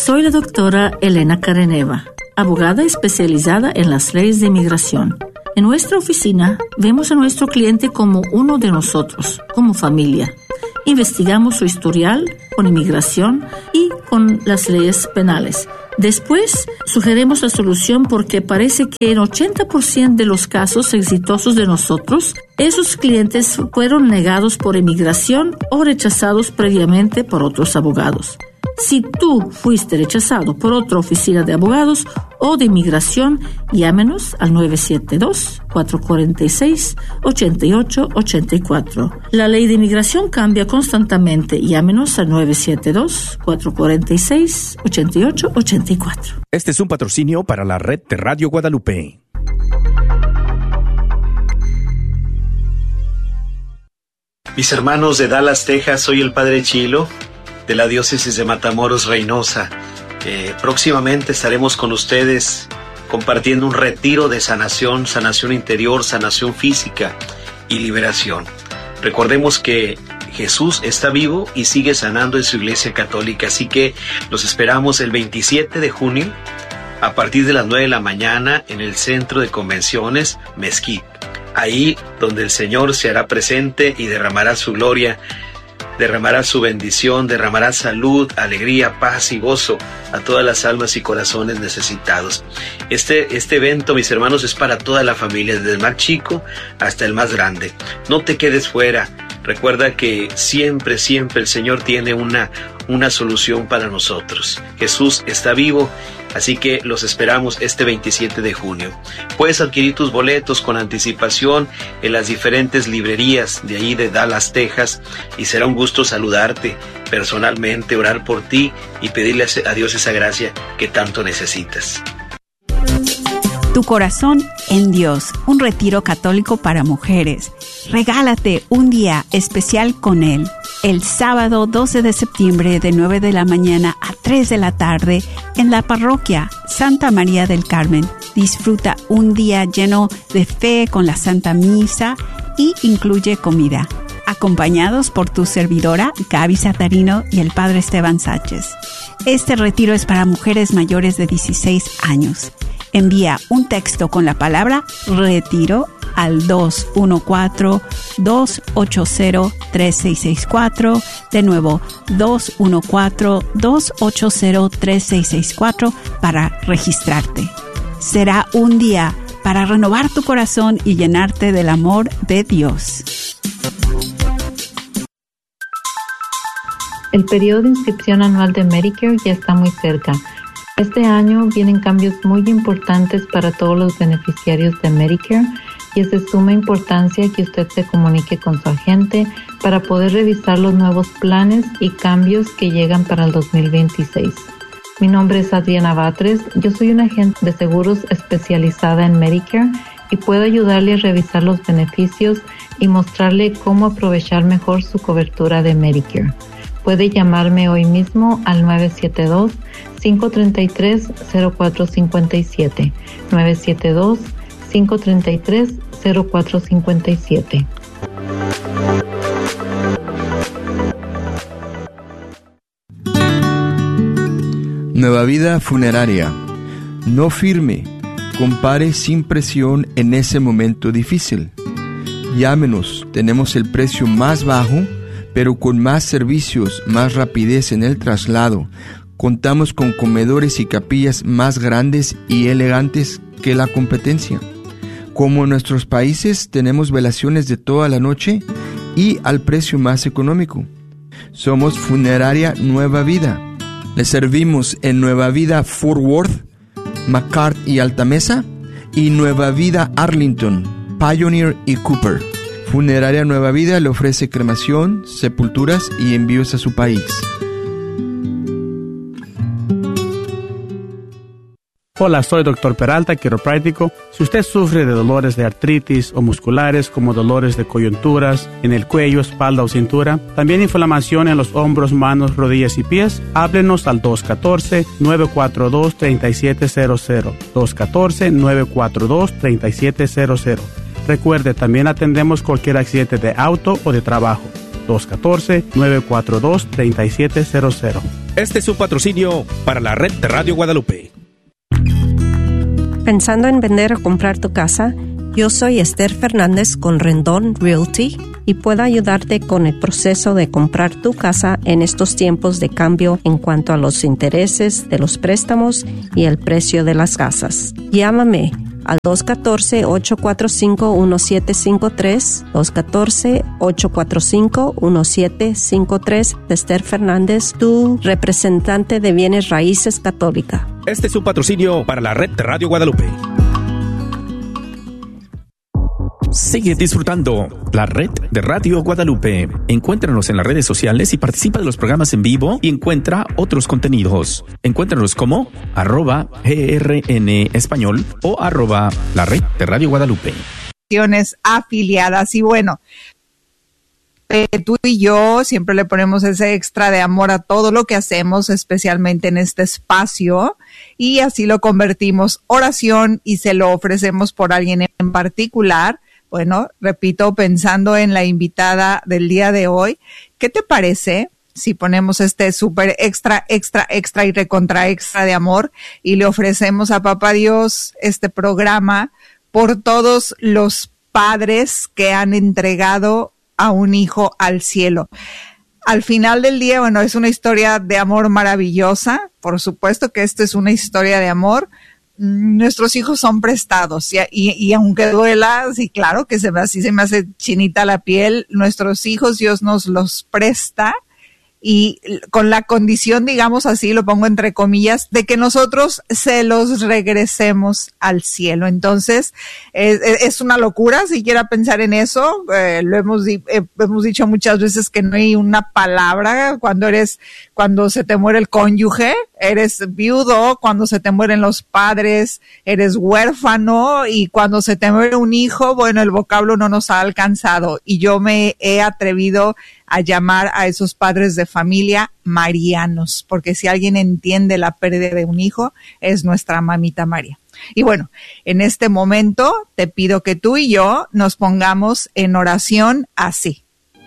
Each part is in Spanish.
Soy la doctora Elena Careneva, abogada especializada en las leyes de inmigración. En nuestra oficina vemos a nuestro cliente como uno de nosotros, como familia. Investigamos su historial con inmigración y con las leyes penales. Después, sugerimos la solución porque parece que en 80% de los casos exitosos de nosotros, esos clientes fueron negados por inmigración o rechazados previamente por otros abogados. Si tú fuiste rechazado por otra oficina de abogados o de inmigración, llámenos al 972-446-8884. La ley de inmigración cambia constantemente. Llámenos al 972-446-8884. Este es un patrocinio para la red de Radio Guadalupe. Mis hermanos de Dallas, Texas, soy el Padre Chilo, de la diócesis de Matamoros, Reynosa. Próximamente estaremos con ustedes compartiendo un retiro de sanación interior, sanación física y liberación. Recordemos que Jesús está vivo y sigue sanando en su iglesia católica, así que los esperamos el 27 de junio a partir de las 9 de la mañana en el Centro de Convenciones Mesquite. Ahí donde el Señor se hará presente y derramará su gloria, derramará su bendición, derramará salud, alegría, paz y gozo a todas las almas y corazones necesitados. Este evento, mis hermanos, es para toda la familia, desde el más chico hasta el más grande. No te quedes fuera. Recuerda que siempre el Señor tiene una solución para nosotros. Jesús está vivo, así que los esperamos este 27 de junio. Puedes adquirir tus boletos con anticipación en las diferentes librerías de ahí de Dallas, Texas, y será un gusto saludarte personalmente, orar por ti y pedirle a Dios esa gracia que tanto necesitas. Tu corazón en Dios, un retiro católico para mujeres. Regálate un día especial con Él. El sábado 12 de septiembre de 9 de la mañana a 3 de la tarde en la parroquia Santa María del Carmen. Disfruta un día lleno de fe con la Santa Misa y incluye comida. Acompañados por tu servidora Gaby Satarino y el Padre Esteban Sánchez. Este retiro es para mujeres mayores de 16 años. Envía un texto con la palabra retiro al 214-280-3664. De nuevo, 214-280-3664 para registrarte. Será un día para renovar tu corazón y llenarte del amor de Dios. El periodo de inscripción anual de Medicare ya está muy cerca. Este año vienen cambios muy importantes para todos los beneficiarios de Medicare y es de suma importancia que usted se comunique con su agente para poder revisar los nuevos planes y cambios que llegan para el 2026. Mi nombre es Adriana Batres, yo soy una agente de seguros especializada en Medicare y puedo ayudarle a revisar los beneficios y mostrarle cómo aprovechar mejor su cobertura de Medicare. Puede llamarme hoy mismo al 972-533-0457. 972-533-0457. Nueva Vida Funeraria. No firme. Compare sin presión en ese momento difícil. Llámenos. Tenemos el precio más bajo, pero con más servicios, más rapidez en el traslado. Contamos con comedores y capillas más grandes y elegantes que la competencia. Como en nuestros países, tenemos velaciones de toda la noche y al precio más económico. Somos Funeraria Nueva Vida. Le servimos en Nueva Vida Fort Worth, McCart y Alta Mesa, y Nueva Vida Arlington, Pioneer y Cooper. Funeraria Nueva Vida le ofrece cremación, sepulturas y envíos a su país. Hola, soy Dr. Peralta, quiropráctico. Si usted sufre de dolores de artritis o musculares como dolores de coyunturas en el cuello, espalda o cintura, también inflamación en los hombros, manos, rodillas y pies, háblenos al 214-942-3700. 214-942-3700. Recuerde, también atendemos cualquier accidente de auto o de trabajo. 214-942-3700. Este es un patrocinio para la red de Radio Guadalupe. ¿Pensando en vender o comprar tu casa? Yo soy Esther Fernández con Rendón Realty y puedo ayudarte con el proceso de comprar tu casa en estos tiempos de cambio en cuanto a los intereses de los préstamos y el precio de las casas. Llámame al 214-845-1753, 214-845-1753, Esther Fernández, tu representante de bienes raíces católica. Este es un patrocinio para la red de Radio Guadalupe. Sigue disfrutando la red de Radio Guadalupe. Encuéntranos en las redes sociales y participa de los programas en vivo y encuentra otros contenidos. Encuéntranos como @GRN Español o @la red de Radio Guadalupe. Afiliadas. Y bueno, tú y yo siempre le ponemos ese extra de amor a todo lo que hacemos, especialmente en este espacio, y así lo convertimos oración y se lo ofrecemos por alguien en particular. Bueno, repito, pensando en la invitada del día de hoy, ¿qué te parece si ponemos este súper extra y recontra extra de amor y le ofrecemos a Papá Dios este programa por todos los padres que han entregado a un hijo al cielo? Al final del día, bueno, es una historia de amor maravillosa. Por supuesto que esto es una historia de amor. Nuestros hijos son prestados y aunque duela, sí, claro que se me hace chinita la piel. Nuestros hijos Dios nos los presta y con la condición, digamos así, lo pongo entre comillas, de que nosotros se los regresemos al cielo. Entonces, es una locura siquiera pensar en eso. Lo hemos dicho muchas veces que no hay una palabra cuando se te muere el cónyuge, eres viudo, cuando se te mueren los padres, eres huérfano, y cuando se te muere un hijo, bueno, el vocablo no nos ha alcanzado. Y yo me he atrevido a llamar a esos padres de familia marianos, porque si alguien entiende la pérdida de un hijo, es nuestra mamita María. Y bueno, en este momento te pido que tú y yo nos pongamos en oración así.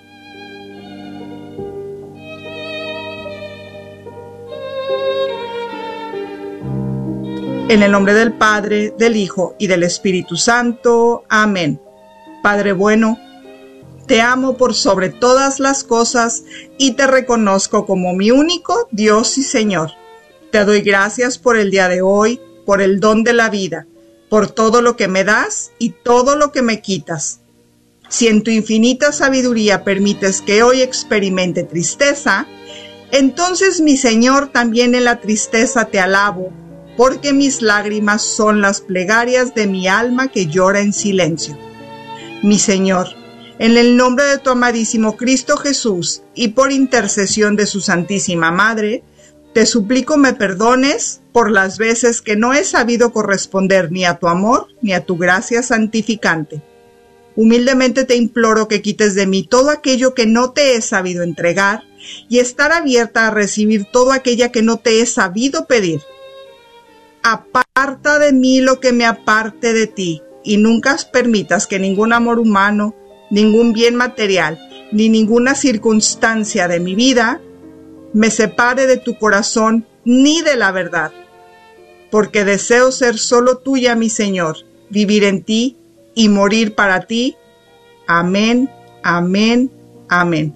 En el nombre del Padre, del Hijo y del Espíritu Santo. Amén. Padre bueno, te amo por sobre todas las cosas y te reconozco como mi único Dios y Señor. Te doy gracias por el día de hoy, por el don de la vida, por todo lo que me das y todo lo que me quitas. Si en tu infinita sabiduría permites que hoy experimente tristeza, entonces, mi Señor, también en la tristeza te alabo, porque mis lágrimas son las plegarias de mi alma que llora en silencio. Mi Señor, en el nombre de tu amadísimo Cristo Jesús y por intercesión de su Santísima Madre, te suplico me perdones por las veces que no he sabido corresponder ni a tu amor ni a tu gracia santificante. Humildemente te imploro que quites de mí todo aquello que no te he sabido entregar y estar abierta a recibir todo aquello que no te he sabido pedir. Aparta de mí lo que me aparte de ti y nunca permitas que ningún amor humano, ningún bien material, ni ninguna circunstancia de mi vida me separe de tu corazón ni de la verdad, porque deseo ser solo tuya, mi Señor, vivir en ti y morir para ti. Amén, amén, amén.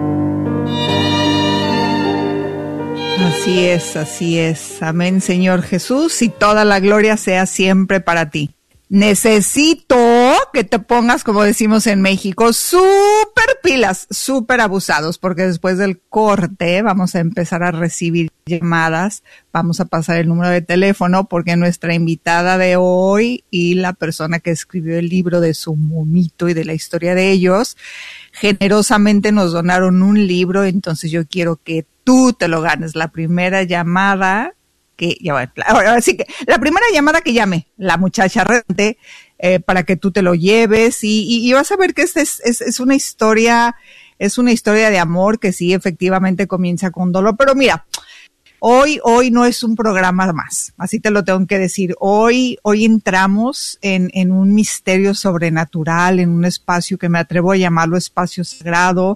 Así es. Amén, Señor Jesús, y toda la gloria sea siempre para ti. Necesito que te pongas, como decimos en México, súper pilas, súper abusados, porque después del corte vamos a empezar a recibir llamadas, vamos a pasar el número de teléfono, porque nuestra invitada de hoy y la persona que escribió el libro de su momito y de la historia de ellos, generosamente nos donaron un libro, entonces yo quiero que tú te lo ganes. La primera llamada ahora sí que la primera llamada que llame la muchacha para que tú te lo lleves y vas a ver que es una historia de amor que sí efectivamente comienza con dolor, pero mira, hoy no es un programa más, así te lo tengo que decir. Hoy entramos en un misterio sobrenatural, en un espacio que me atrevo a llamarlo espacio sagrado,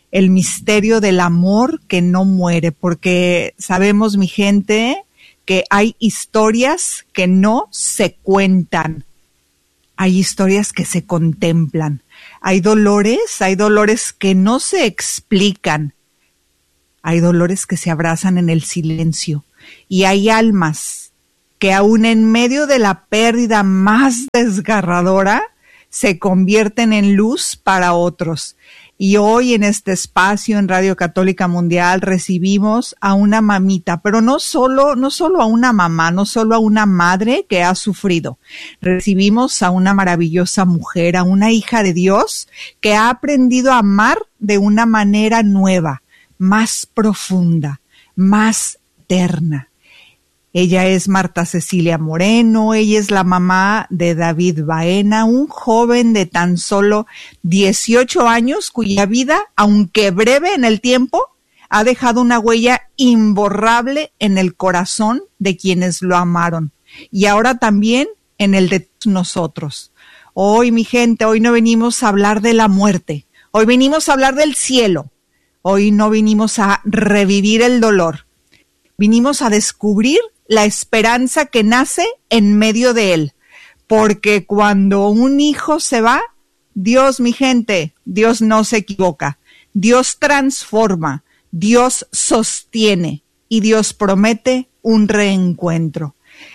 el misterio del amor que no muere, porque sabemos, mi gente, que hay historias que no se cuentan, hay historias que se contemplan, hay dolores que no se explican, hay dolores que se abrazan en el silencio, y hay almas que aún en medio de la pérdida más desgarradora se convierten en luz para otros. Y hoy en este espacio en Radio Católica Mundial recibimos a una mamita, pero no solo a una mamá, no solo a una madre que ha sufrido. Recibimos a una maravillosa mujer, a una hija de Dios que ha aprendido a amar de una manera nueva, más profunda, más eterna. Ella es Marta Cecilia Moreno, ella es la mamá de David Baena, un joven de tan solo 18 años cuya vida, aunque breve en el tiempo, ha dejado una huella imborrable en el corazón de quienes lo amaron y ahora también en el de nosotros. Hoy, mi gente, hoy no venimos a hablar de la muerte, hoy venimos a hablar del cielo, hoy no vinimos a revivir el dolor, vinimos a descubrir la esperanza que nace en medio de él, porque cuando un hijo se va, Dios, mi gente, Dios no se equivoca, Dios transforma, Dios sostiene y Dios promete un reencuentro.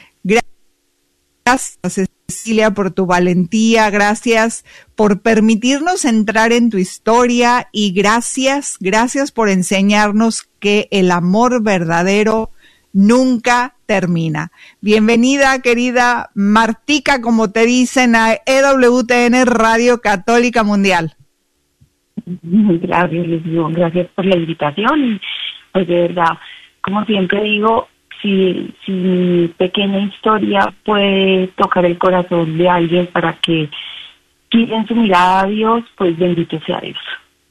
Gracias, Cecilia, por tu valentía, gracias por permitirnos entrar en tu historia y gracias por enseñarnos que el amor verdadero nunca termina. Bienvenida, querida Martica, como te dicen, a EWTN Radio Católica Mundial. Gracias, les digo, gracias por la invitación y pues de verdad, como siempre digo, si mi pequeña historia puede tocar el corazón de alguien para que giren su mirada a Dios, pues bendito sea Dios.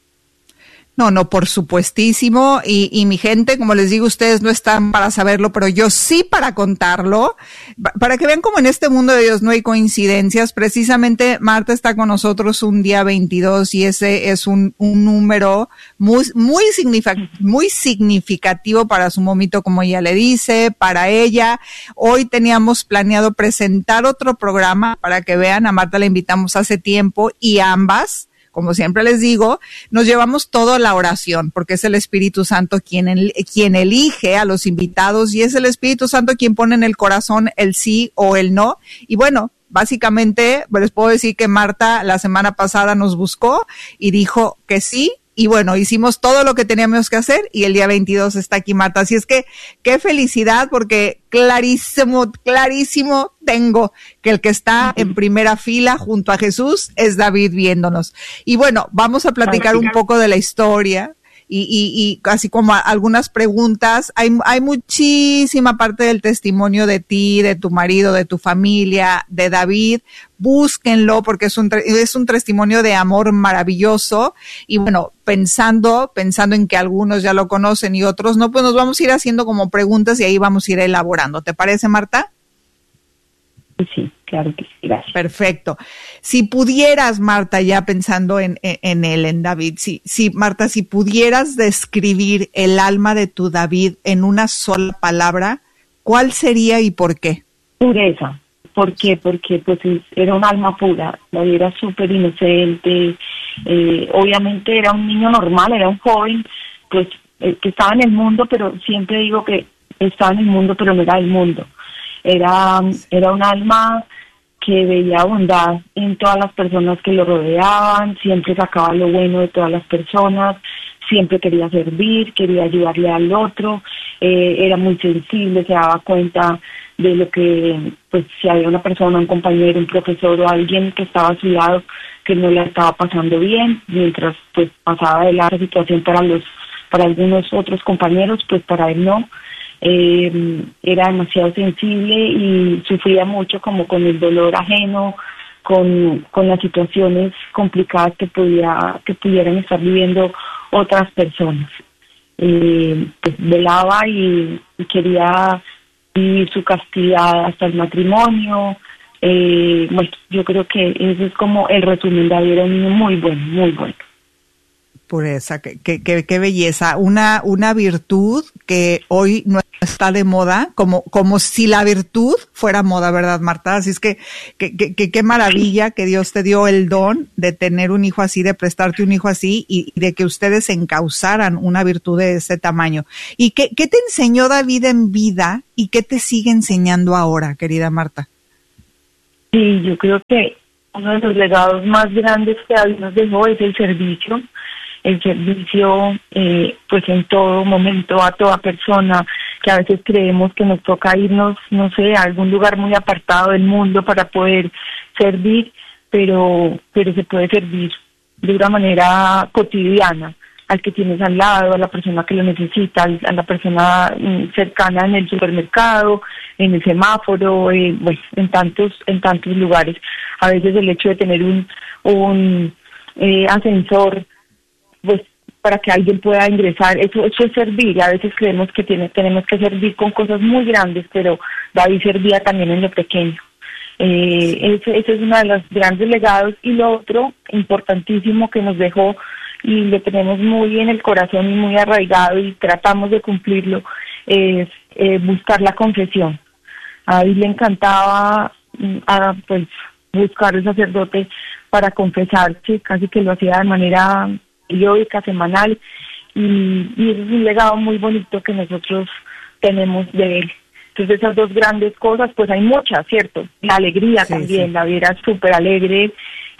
No, por supuestísimo, y mi gente, como les digo, ustedes no están para saberlo, pero yo sí para contarlo, para que vean cómo en este mundo de Dios no hay coincidencias. Precisamente Marta está con nosotros un día 22 y ese es un número muy significativo para su momito, como ella le dice, para ella. Hoy teníamos planeado presentar otro programa para que vean, a Marta la invitamos hace tiempo y ambas, como siempre les digo, nos llevamos todo a la oración, porque es el Espíritu Santo quien elige a los invitados y es el Espíritu Santo quien pone en el corazón el sí o el no. Y bueno, básicamente les puedo decir que Marta la semana pasada nos buscó y dijo que sí. Y bueno, hicimos todo lo que teníamos que hacer y el día 22 está aquí Marta. Así es que qué felicidad, porque clarísimo tengo que el que está en primera fila junto a Jesús es David viéndonos. Y bueno, vamos a platicar un poco de la historia y así como algunas preguntas. Hay muchísima parte del testimonio de ti, de tu marido, de tu familia, de David. Búsquenlo porque es un testimonio de amor maravilloso. Y bueno, pensando en que algunos ya lo conocen y otros no, pues nos vamos a ir haciendo como preguntas y ahí vamos a ir elaborando. ¿Te parece, Marta? Sí, claro que sí, gracias. Perfecto. Si pudieras, Marta, ya pensando en él, en David, Marta, si pudieras describir el alma de tu David en una sola palabra, ¿cuál sería y por qué? Pureza. ¿Por qué? Porque pues era un alma pura, David era súper inocente, obviamente era un niño normal, era un joven, pues que estaba en el mundo, pero siempre digo que estaba en el mundo, pero no era el mundo. Era un alma que veía bondad en todas las personas que lo rodeaban, siempre sacaba lo bueno de todas las personas, siempre quería servir, quería ayudarle al otro, era muy sensible, se daba cuenta de lo que, pues si había una persona, un compañero, un profesor o alguien que estaba a su lado que no le estaba pasando bien, mientras pues pasaba de la situación para algunos otros compañeros, pues para él no. Era demasiado sensible y sufría mucho como con el dolor ajeno, con las situaciones complicadas que pudieran estar viviendo otras personas. Pues velaba y quería vivir su castidad hasta el matrimonio. Bueno, yo creo que ese es como el resumen. David era un niño muy bueno, muy bueno. Pureza, qué belleza. Una virtud que hoy no está de moda, como si la virtud fuera moda, ¿verdad, Marta? Así es que qué maravilla que Dios te dio el don de tener un hijo así, de prestarte un hijo así y de que ustedes encauzaran una virtud de ese tamaño. ¿Y qué te enseñó David en vida y qué te sigue enseñando ahora, querida Marta? Sí, yo creo que uno de los legados más grandes que David nos dejó es el servicio, pues en todo momento, a toda persona, que a veces creemos que nos toca irnos, no sé, a algún lugar muy apartado del mundo para poder servir, pero se puede servir de una manera cotidiana, al que tienes al lado, a la persona que lo necesita, a la persona cercana en el supermercado, en el semáforo, bueno, en tantos lugares. A veces el hecho de tener un ascensor, pues para que alguien pueda ingresar, eso es servir, y a veces creemos que tenemos que servir con cosas muy grandes, pero David servía también en lo pequeño. Ese es uno de los grandes legados. Y lo otro importantísimo que nos dejó, y lo tenemos muy en el corazón y muy arraigado y tratamos de cumplirlo, es buscar la confesión. A David le encantaba pues buscar el sacerdote para confesarse, casi que lo hacía de manera periódica, semanal, y es un legado muy bonito que nosotros tenemos de él. Entonces esas dos grandes cosas, pues hay muchas, ¿cierto? La alegría también, sí. David era súper alegre,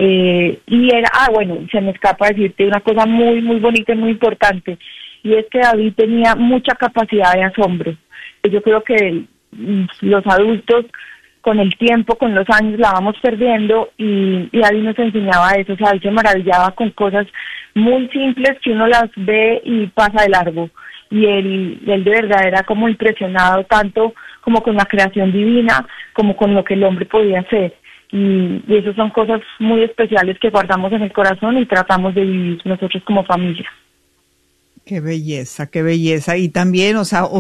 y era, bueno, se me escapa decirte una cosa muy, muy bonita y muy importante, y es que David tenía mucha capacidad de asombro. Yo creo que los adultos, con el tiempo, con los años, la vamos perdiendo, y David nos enseñaba eso. O sea, él se maravillaba con cosas muy simples que uno las ve y pasa de largo, y él de verdad era como impresionado tanto como con la creación divina como con lo que el hombre podía hacer, y esas son cosas muy especiales que guardamos en el corazón y tratamos de vivir nosotros como familia. Qué belleza, qué belleza. Y también, o sea,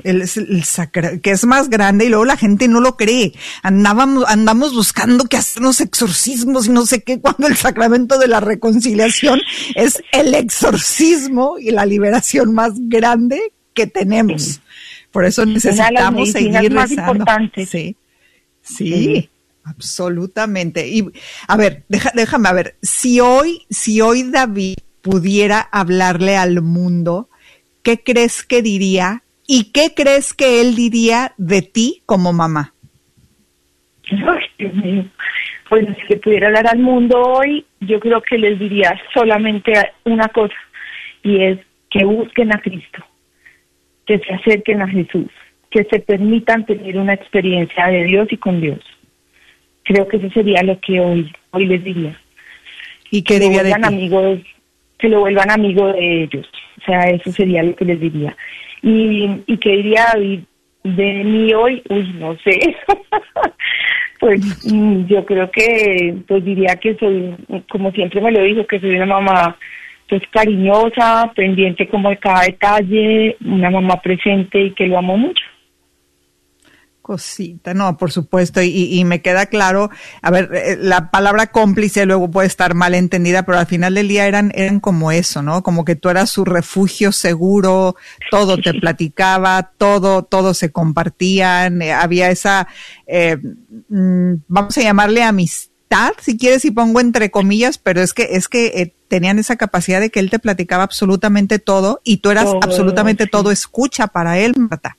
que es más grande, y luego la gente no lo cree. Andamos buscando que hacernos exorcismos y no sé qué, cuando el sacramento de la reconciliación es el exorcismo y la liberación más grande que tenemos. Por eso necesitamos seguir más rezando. Importantes. Sí, absolutamente. Y a ver, déjame a ver, si hoy David pudiera hablarle al mundo, ¿qué crees que diría? ¿Y qué crees que él diría de ti como mamá? Ay, Dios mío. Pues si pudiera hablar al mundo hoy, yo creo que les diría solamente una cosa, y es que busquen a Cristo, que se acerquen a Jesús, que se permitan tener una experiencia de Dios y con Dios. Creo que eso sería lo que hoy les diría. ¿Y qué diría de ti? Amigos, que lo vuelvan amigo de ellos. O sea, eso sería lo que les diría. ¿Y qué diría David de mí hoy? No sé. Pues yo creo que pues diría que soy, como siempre me lo dijo, que soy una mamá pues cariñosa, pendiente como de cada detalle, una mamá presente y que lo amo mucho. Cosita, no, por supuesto, y me queda claro, a ver, la palabra cómplice luego puede estar mal entendida, pero al final del día eran como eso, ¿no? Como que tú eras su refugio seguro, todo te platicaba, todo se compartían, había esa, vamos a llamarle amistad, si quieres, y pongo entre comillas, pero es que tenían esa capacidad de que él te platicaba absolutamente todo, y tú eras absolutamente todo escucha para él, Marta.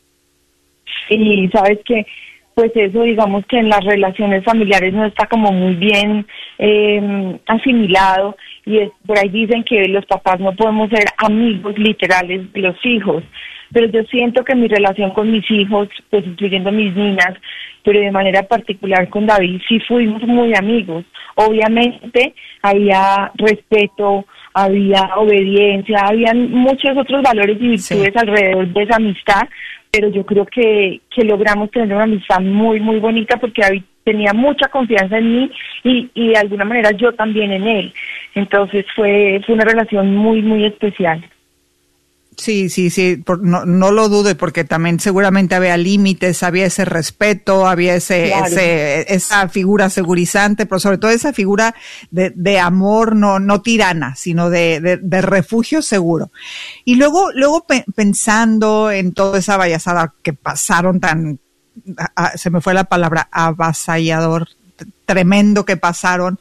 Y sabes que, pues eso, digamos que en las relaciones familiares no está como muy bien asimilado, y por ahí dicen que los papás no podemos ser amigos literales de los hijos, pero yo siento que mi relación con mis hijos, pues incluyendo mis niñas, pero de manera particular con David, sí fuimos muy amigos. Obviamente había respeto, había obediencia, habían muchos otros valores y virtudes alrededor de esa amistad, pero yo creo que logramos tener una amistad muy, muy bonita, porque David tenía mucha confianza en mí y de alguna manera yo también en él. Entonces fue una relación muy, muy especial. Sí, no lo dudo, porque también seguramente había límites, había ese respeto, había esa figura segurizante, pero sobre todo esa figura de amor no tirana, sino de refugio seguro. Y luego pensando en toda esa payasada que pasaron se me fue la palabra, avasallador, tremendo que pasaron.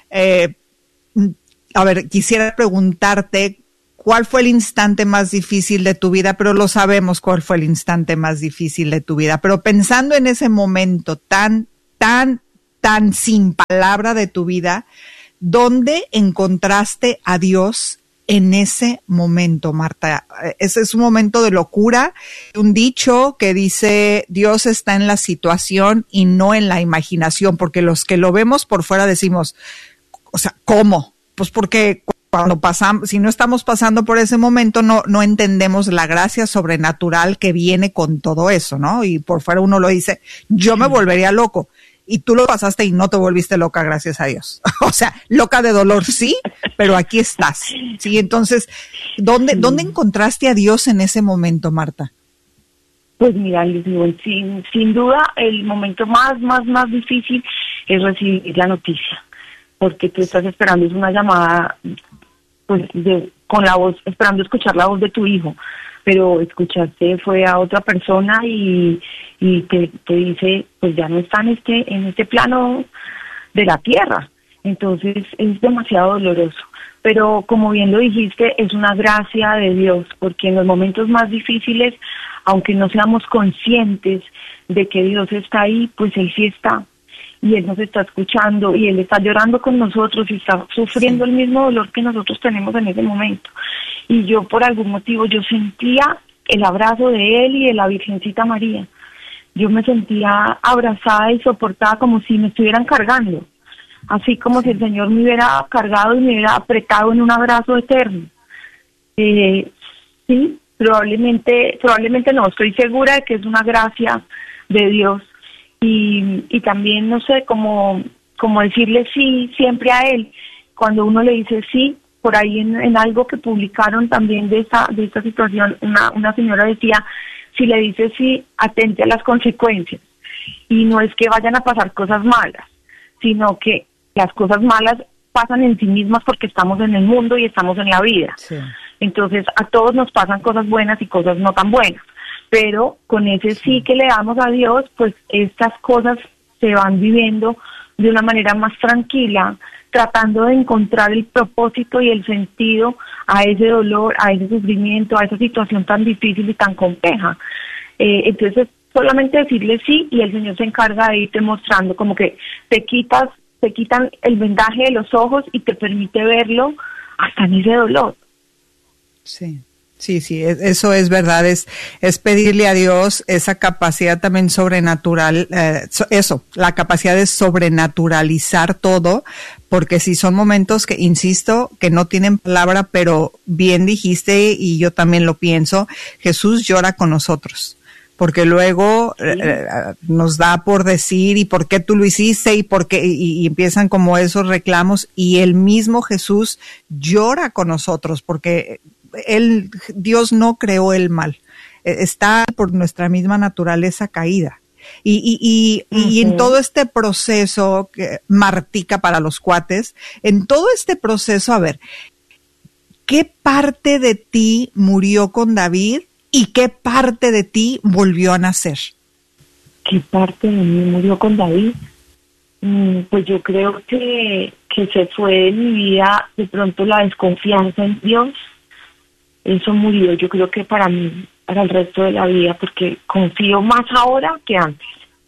A ver, quisiera preguntarte, ¿cuál fue el instante más difícil de tu vida? Pero lo sabemos cuál fue el instante más difícil de tu vida. Pero pensando en ese momento tan sin palabra de tu vida, ¿dónde encontraste a Dios en ese momento, Marta? Ese es un momento de locura, un dicho que dice, Dios está en la situación y no en la imaginación, porque los que lo vemos por fuera decimos, o sea, ¿cómo? Pues porque cuando si no estamos pasando por ese momento, no entendemos la gracia sobrenatural que viene con todo eso, ¿no? Y por fuera uno lo dice, yo me volvería loco. Y tú lo pasaste y no te volviste loca, gracias a Dios. O sea, loca de dolor, sí, pero aquí estás. Sí, entonces, ¿dónde encontraste a Dios en ese momento, Marta? Pues mira, sin duda, el momento más difícil es recibir la noticia. Porque tú estás esperando, es una llamada, pues, con la voz, esperando escuchar la voz de tu hijo, pero escuchaste fue a otra persona y te dice, pues ya no está en este plano de la tierra. Entonces es demasiado doloroso. Pero como bien lo dijiste, es una gracia de Dios, porque en los momentos más difíciles, aunque no seamos conscientes de que Dios está ahí, pues Él sí está. Y Él nos está escuchando y Él está llorando con nosotros y está sufriendo el mismo dolor que nosotros tenemos en ese momento. Y yo por algún motivo, yo sentía el abrazo de Él y de la Virgencita María. Yo me sentía abrazada y soportada como si me estuvieran cargando. Así como si el Señor me hubiera cargado y me hubiera apretado en un abrazo eterno. Sí, probablemente no, estoy segura de que es una gracia de Dios. Y también, no sé, como decirle sí siempre a Él. Cuando uno le dice sí, por ahí en algo que publicaron también de esta situación, una señora decía, si le dice sí, atente a las consecuencias. Y no es que vayan a pasar cosas malas, sino que las cosas malas pasan en sí mismas porque estamos en el mundo y estamos en la vida. Sí. Entonces, a todos nos pasan cosas buenas y cosas no tan buenas. Pero con ese sí que le damos a Dios, pues estas cosas se van viviendo de una manera más tranquila, tratando de encontrar el propósito y el sentido a ese dolor, a ese sufrimiento, a esa situación tan difícil y tan compleja. Entonces, solamente decirle sí y el Señor se encarga de irte mostrando, como que te quitan el vendaje de los ojos y te permite verlo hasta en ese dolor. Sí. Sí, eso es verdad, es pedirle a Dios esa capacidad también sobrenatural, la capacidad de sobrenaturalizar todo, porque si son momentos que, insisto, que no tienen palabra, pero bien dijiste, y yo también lo pienso, Jesús llora con nosotros. Porque luego nos da por decir, ¿y por qué tú lo hiciste? Y empiezan como esos reclamos, y el mismo Jesús llora con nosotros, porque Dios no creó el mal, está por nuestra misma naturaleza caída. Y en todo este proceso, Martica para los cuates, en todo este proceso, a ver, ¿qué parte de ti murió con David y qué parte de ti volvió a nacer? ¿Qué parte de mí murió con David? Pues yo creo que se fue de mi vida de pronto la desconfianza en Dios. Eso murió, yo creo que para mí, para el resto de la vida, porque confío más ahora que antes.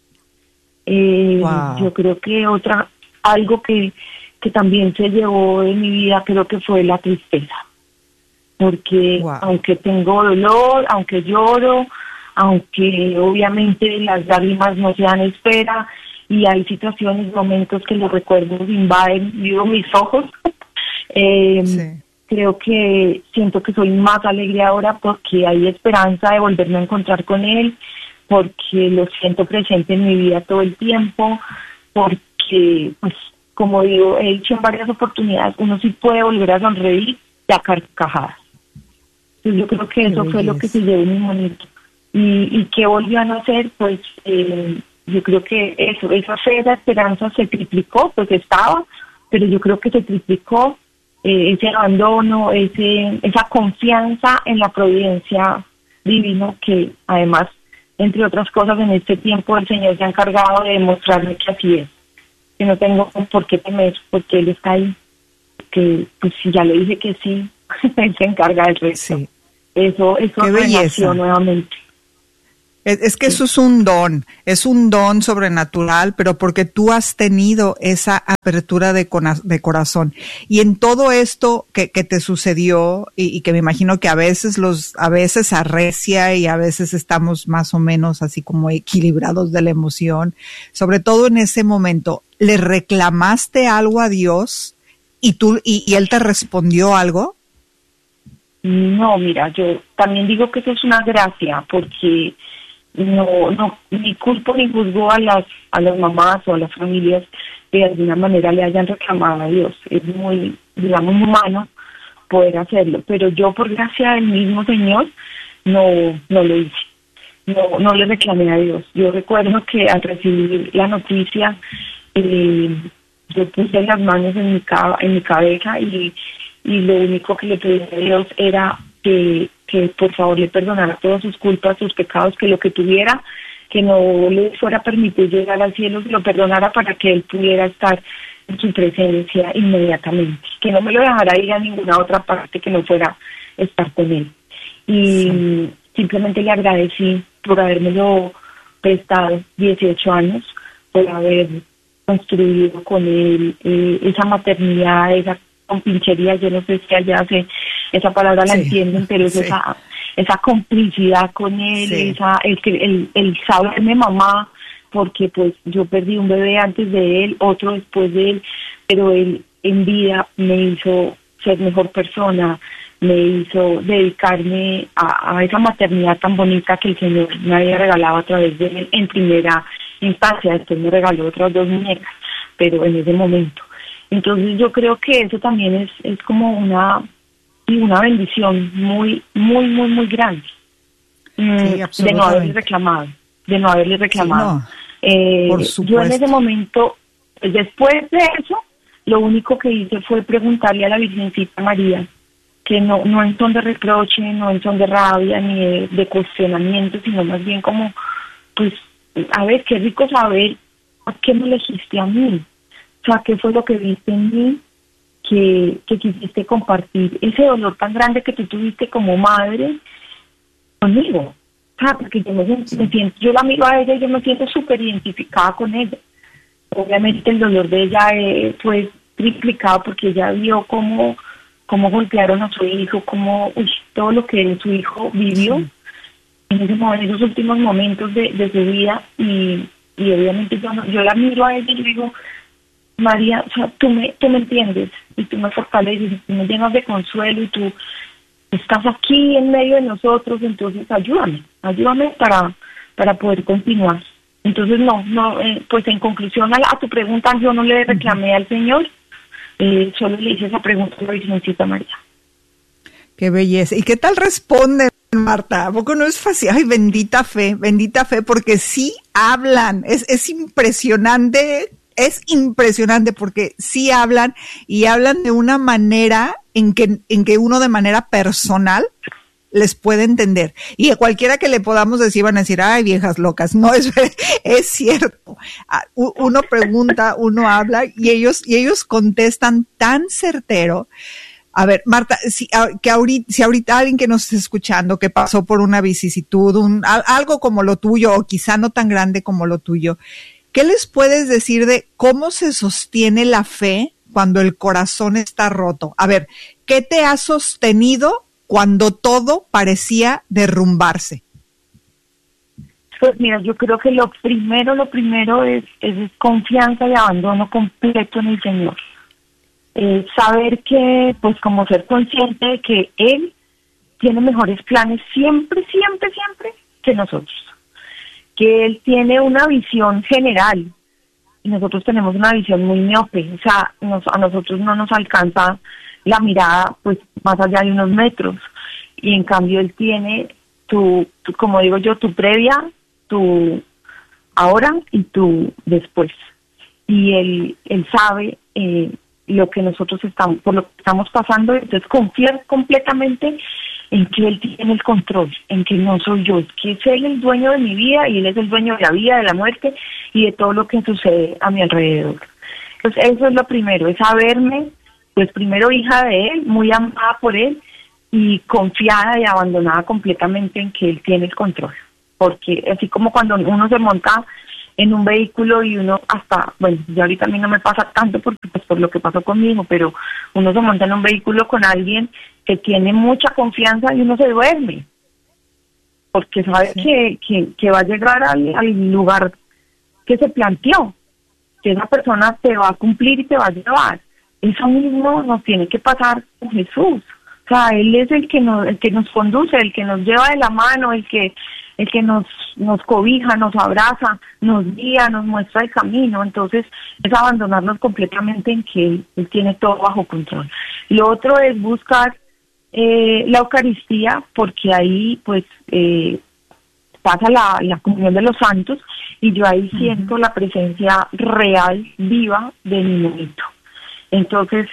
Wow. Yo creo que algo que también se llevó de mi vida, creo que fue la tristeza. Porque wow, aunque tengo dolor, aunque lloro, aunque obviamente las lágrimas no se dan espera, y hay situaciones, momentos que los recuerdos invaden, digo, mis ojos, sí. Creo que siento que soy más alegre ahora porque hay esperanza de volverme a encontrar con Él, porque lo siento presente en mi vida todo el tiempo, porque, pues, como digo, he dicho en varias oportunidades, uno sí puede volver a sonreír y a carcajadas. Entonces yo creo que eso fue lo que se llevó mi monito. ¿Y qué volvió a nacer? Pues yo creo que esa fe, esa esperanza se triplicó, pues estaba, pero yo creo que se triplicó ese abandono, esa confianza en la providencia divina, que además, entre otras cosas, en este tiempo el Señor se ha encargado de demostrarme que así es, que no tengo por qué temer, porque Él está ahí, que pues si ya le dije que sí, Él se encarga del resto. Sí. Eso renació nuevamente. Es que eso es un don sobrenatural, pero porque tú has tenido esa apertura de corazón. Y en todo esto que te sucedió, y que me imagino que a veces arrecia y a veces estamos más o menos así como equilibrados de la emoción, sobre todo en ese momento, ¿le reclamaste algo a Dios y Él te respondió algo? No, mira, yo también digo que eso es una gracia, porque no ni culpo ni juzgo a las mamás o a las familias que de alguna manera le hayan reclamado a Dios. Es muy, digamos, humano poder hacerlo, pero yo, por gracia del mismo Señor, no lo hice. No le reclamé a Dios. Yo recuerdo que al recibir la noticia, yo puse las manos en mi cabeza y lo único que le pedí a Dios era que por favor le perdonara todas sus culpas, sus pecados, que lo que tuviera, que no le fuera a permitir llegar al cielo, que lo perdonara para que Él pudiera estar en su presencia inmediatamente, que no me lo dejara ir a ninguna otra parte que no fuera estar con Él. Y simplemente le agradecí por habérmelo prestado 18 años, por haber construido con Él esa maternidad, esa compinchería. Yo no sé si allá esa palabra la entienden, pero es esa complicidad con Él, el saberme mamá, porque pues yo perdí un bebé antes de Él, otro después de Él, pero Él en vida me hizo ser mejor persona, me hizo dedicarme a esa maternidad tan bonita que el Señor me había regalado a través de Él en primera instancia. Después me regaló otras 2 muñecas, pero en ese momento. Entonces yo creo que eso también es como una bendición muy, muy, muy, muy grande, de no haberle reclamado. Sí, no, por supuesto. Yo en ese momento, después de eso, lo único que hice fue preguntarle a la Virgencita María, que no en son de reproche, no en son de rabia, ni de cuestionamiento, sino más bien como, pues, a ver, qué rico saber por qué me elegiste a mí. O sea, ¿qué fue lo que viste en mí que quisiste compartir ese dolor tan grande que tú tuviste como madre conmigo? O sea, porque yo la miro a ella y yo me siento súper identificada con ella. Obviamente el dolor de ella fue triplicado porque ella vio cómo golpearon a su hijo, todo lo que su hijo vivió en esos últimos momentos de su vida, y obviamente yo la miro a ella y yo digo, María, o sea, tú me entiendes y tú me fortaleces y tú me llenas de consuelo y tú estás aquí en medio de nosotros, entonces ayúdame para poder continuar. Entonces pues en conclusión a tu pregunta, yo no le reclamé al Señor, solo le hice esa pregunta a la Virgencita María. Qué belleza. ¿Y qué tal responde, Marta? ¿A poco no es fácil? Ay, bendita fe, porque sí hablan. Es impresionante. Es impresionante porque sí hablan, y hablan de una manera en que uno de manera personal les puede entender. Y a cualquiera que le podamos decir van a decir, ay, viejas locas. No, es cierto. Uno pregunta, uno habla y ellos contestan tan certero. A ver, Marta, si ahorita alguien que nos esté escuchando que pasó por una vicisitud, algo como lo tuyo, o quizá no tan grande como lo tuyo, ¿qué les puedes decir de cómo se sostiene la fe cuando el corazón está roto? A ver, ¿qué te ha sostenido cuando todo parecía derrumbarse? Pues mira, yo creo que lo primero es confianza y abandono completo en el Señor. Saber que, pues como ser consciente de que Él tiene mejores planes siempre que nosotros. Que Él tiene una visión general y nosotros tenemos una visión muy miope, o sea, a nosotros no nos alcanza la mirada pues más allá de unos metros, y en cambio él tiene tu como digo yo, tu previa, tu ahora y tu después. Y él sabe lo que nosotros por lo que estamos pasando, entonces confía completamente en que él tiene el control, en que no soy yo, es que es él el dueño de mi vida y él es el dueño de la vida, de la muerte y de todo lo que sucede a mi alrededor. Entonces eso es lo primero, es saberme, pues primero hija de él, muy amada por él y confiada y abandonada completamente en que él tiene el control. Porque así como cuando uno se monta en un vehículo y uno hasta, bueno, ya ahorita a mí no me pasa tanto porque pues por lo que pasó conmigo, pero uno se monta en un vehículo con alguien que tiene mucha confianza y uno se duerme porque sabe que va a llegar al lugar que se planteó, que esa persona te va a cumplir y te va a llevar. Eso mismo nos tiene que pasar con Jesús. O sea, Él es el que nos conduce, el que nos lleva de la mano, el que nos cobija, nos abraza, nos guía, nos muestra el camino. Entonces es abandonarnos completamente en que Él tiene todo bajo control. Lo otro es buscar la Eucaristía, porque ahí pues pasa la comunión de los santos y yo ahí siento la presencia real, viva de mi monito. Entonces,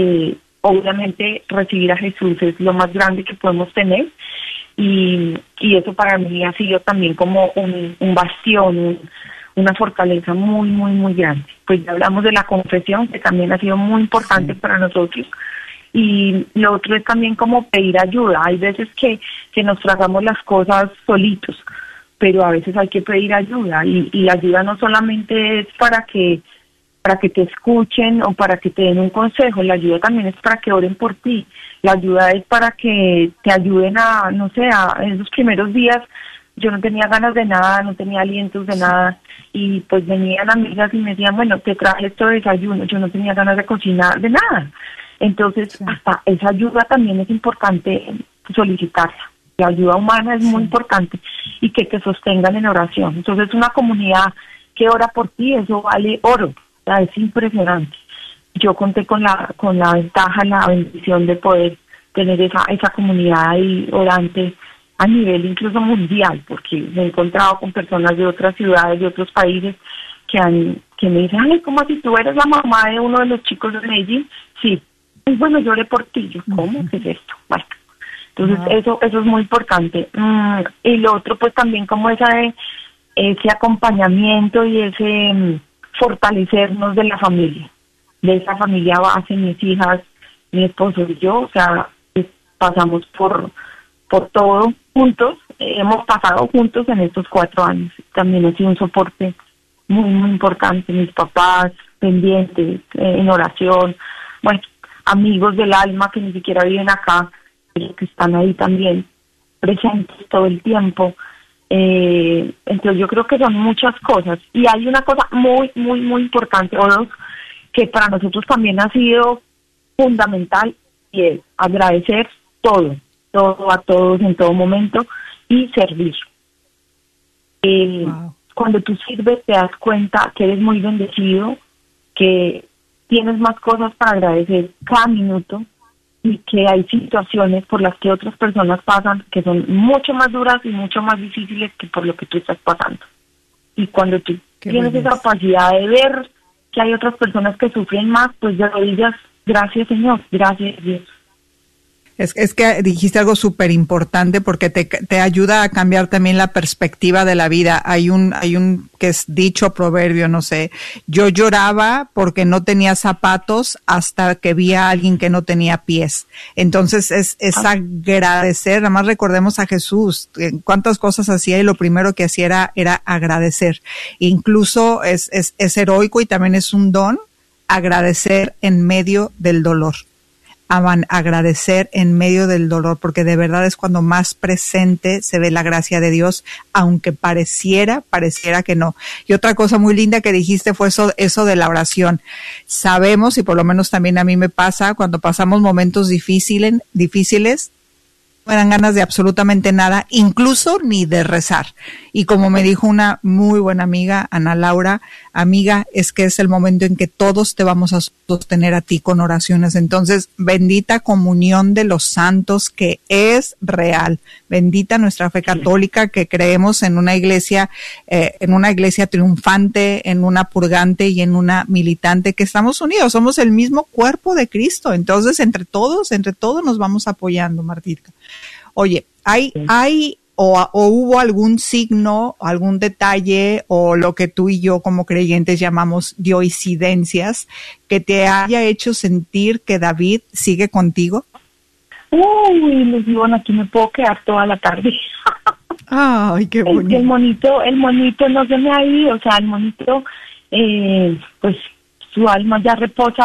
obviamente recibir a Jesús es lo más grande que podemos tener y eso para mí ha sido también como un bastión, una fortaleza muy, muy, muy grande. Pues ya hablamos de la confesión, que también ha sido muy importante para nosotros, y lo otro es también como pedir ayuda. Hay veces que nos tragamos las cosas solitos, pero a veces hay que pedir ayuda y la ayuda no solamente es para que te escuchen o para que te den un consejo, la ayuda también es para que oren por ti, la ayuda es para que te ayuden en esos primeros días yo no tenía ganas de nada, no tenía alientos de nada, y pues venían amigas y me decían, bueno, te traje esto de desayuno, yo no tenía ganas de cocinar, de nada. Entonces, hasta esa ayuda también es importante solicitarla. La ayuda humana es muy importante y que te sostengan en oración. Entonces, una comunidad que ora por ti, eso vale oro. O sea, es impresionante. Yo conté con la ventaja, la bendición de poder tener esa comunidad ahí orante a nivel incluso mundial, porque me he encontrado con personas de otras ciudades, de otros países, que me dicen, ay, ¿cómo así tú eres la mamá de uno de los chicos de Medellín? Sí. Y bueno, yo oré por ti. Yo, ¿cómo? ¿Qué es esto? Bueno, entonces eso es muy importante. Y lo otro, pues también como ese acompañamiento y ese fortalecernos de la familia, de esa familia base, mis hijas, mi esposo y yo, o sea, pasamos por todo juntos, hemos pasado juntos en estos 4 años. También ha sido un soporte muy, muy importante, mis papás pendientes, en oración, bueno, amigos del alma que ni siquiera viven acá, pero que están ahí también presentes todo el tiempo. Entonces yo creo que son muchas cosas, y hay una cosa muy, muy, muy importante, o dos, que para nosotros también ha sido fundamental, y es agradecer todo a todos en todo momento y servir. Cuando tú sirves te das cuenta que eres muy bendecido, que tienes más cosas para agradecer cada minuto, y que hay situaciones por las que otras personas pasan que son mucho más duras y mucho más difíciles que por lo que tú estás pasando. Y cuando tú tienes esa capacidad de ver que hay otras personas que sufren más, pues de rodillas, gracias Señor, gracias Dios. Es que dijiste algo súper importante porque te ayuda a cambiar también la perspectiva de la vida. Hay un que es dicho, proverbio, no sé. Yo lloraba porque no tenía zapatos hasta que vi a alguien que no tenía pies. Entonces es agradecer. Nada más recordemos a Jesús, cuántas cosas hacía y lo primero que hacía era agradecer. Incluso es heroico y también es un don agradecer en medio del dolor. Agradecer en medio del dolor, porque de verdad es cuando más presente se ve la gracia de Dios, aunque pareciera que no. Y otra cosa muy linda que dijiste fue eso de la oración. Sabemos, y por lo menos también a mí me pasa, cuando pasamos momentos difíciles, me dan ganas de absolutamente nada, incluso ni de rezar. Y como me dijo una muy buena amiga, Ana Laura, amiga, es que es el momento en que todos te vamos a sostener a ti con oraciones. Entonces, bendita comunión de los santos que es real. Bendita nuestra fe católica, que creemos en una iglesia triunfante, en una purgante y en una militante, que estamos unidos, somos el mismo cuerpo de Cristo. Entonces, entre todos nos vamos apoyando, Martita. Oye, ¿hay hubo algún signo, algún detalle, o lo que tú y yo como creyentes llamamos dioincidencias, que te haya hecho sentir que David sigue contigo? Uy, les digo, aquí me puedo quedar toda la tarde. Ay, qué bonito. El monito no se me ha ido, o sea, el monito, pues su alma ya reposa